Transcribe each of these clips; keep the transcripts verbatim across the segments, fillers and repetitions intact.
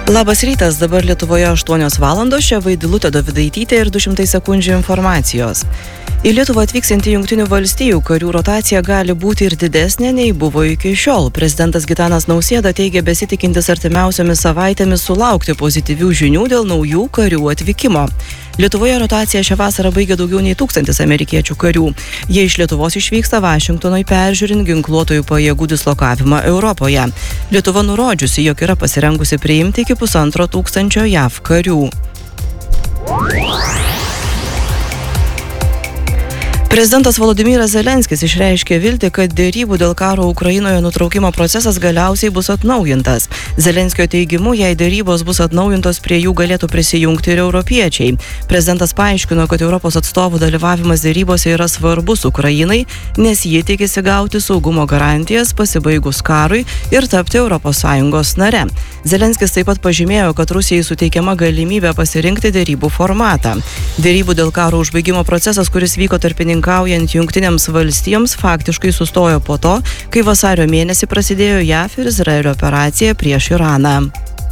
Labas rytas, dabar Lietuvoje aštuonios valandos, čia Vaidilutė Dovidaitytė ir du šimtai sekundžių informacijos. Į Lietuvą atvyksianti Jungtinių valstijų karių rotacija gali būti ir didesnė nei buvo iki šiol. Prezidentas Gitanas Nausėda teigia besitikintis artimiausiomis savaitėmis sulaukti pozityvių žinių dėl naujų karių atvykimo. Lietuvoje rotaciją šią vasarą baigė daugiau nei tūkstantis amerikiečių karių. Jie iš Lietuvos išvyksta Vašingtonui peržiūrint ginkluotojų pajėgų dislokavimą Europoje. Lietuva nurodžiusi, jog yra pasirengusi priimti iki pusantro tūkstančio J A V karių. Prezidentas Volodymyras Zelenskis išreiškė viltį, kad derybų dėl karo Ukrainoje nutraukimo procesas galiausiai bus atnaujintas. Zelenskio teigimu, jei derybos bus atnaujintos, prie jų galėtų prisijungti ir europiečiai. Prezidentas paaiškino, kad Europos atstovų dalyvavimas derybose yra svarbus Ukrainai, nes jie tikisi gauti saugumo garantijas pasibaigus karui ir tapti Europos Sąjungos nare. Zelenskis taip pat pažymėjo, kad Rusijai suteikiama galimybė pasirinkti derybų formatą. Derybų dėl karo užbaigimo procesas, kuris vyko tarpininkaujant Jungtinėms valstijoms, faktiškai sustojo po to, kai vasario mėnesį prasidėjo J A V ir Izraelio operacija prieš Iraną.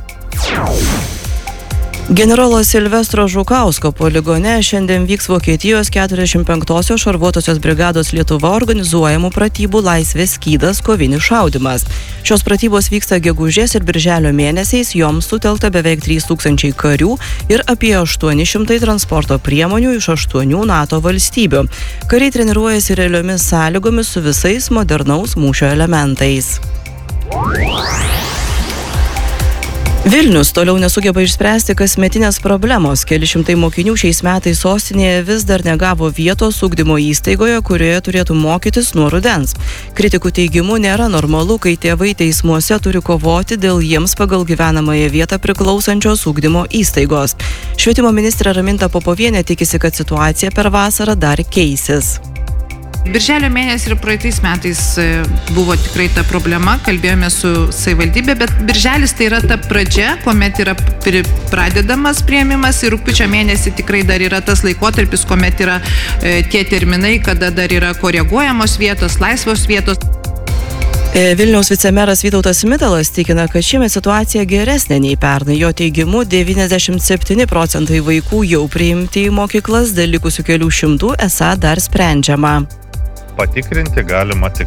Generolo Silvestro Žukausko poligone šiandien vyks Vokietijos keturiasdešimt penktosios šarvuotosios brigados Lietuva organizuojamų pratybų Laisvės skydas kovinis šaudymas. Šios pratybos vyksta gegužės ir birželio mėnesiais, joms sutelkta beveik trys tūkstančiai karių ir apie aštuoni šimtai transporto priemonių iš aštuonių NATO valstybių. Kariai treniruojasi realiomis sąlygomis su visais modernaus mūšio elementais. Vilnius toliau nesugeba išspręsti kasmetinės problemos. Keli šimtai mokinių šiais metais sostinėje vis dar negavo vietos ugdymo įstaigoje, kurioje turėtų mokytis nuo rudens. Kritikų teigimu nėra normalu, kai tėvai teismuose turi kovoti dėl jiems pagal gyvenamąją vietą priklausančios ugdymo įstaigos. Švietimo ministrė Raminta Popovienė tikisi, kad situacija per vasarą dar keisis. Birželio mėnesį ir praeitais metais buvo tikrai ta problema, kalbėjome su savivaldybė, bet birželis tai yra ta pradžia, kuomet yra pradedamas priėmimas ir rugpjūčio mėnesį tikrai dar yra tas laikotarpis, kuomet yra tie terminai, kada dar yra koreguojamos vietos, laisvos vietos. Vilniaus vicemeras Vytautas Mitalas tikina, kad šiemet situacija geresnė nei pernai. Jo teigimu, devyniasdešimt septyni procentai vaikų jau priimti į mokyklas, dėl likusių kelių šimtų esą dar sprendžiama. Patikrinti galima tik